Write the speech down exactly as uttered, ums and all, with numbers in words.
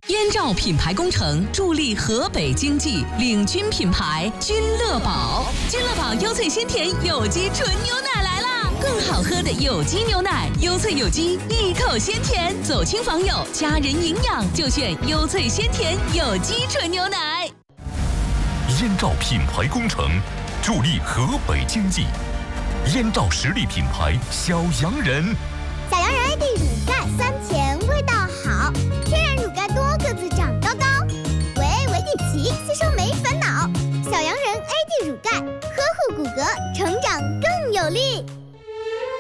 燕赵品牌工程助力河北经济，领军品牌君乐宝。君乐宝优萃鲜甜有机纯牛奶来啦！更好喝的有机牛奶，优萃有机，一口鲜甜，走亲访友，家人营养就选优萃鲜甜有机纯牛奶。 燕赵品牌工程助力河北经济，燕赵实力品牌小洋人。 小洋人 I D 乳钙三千。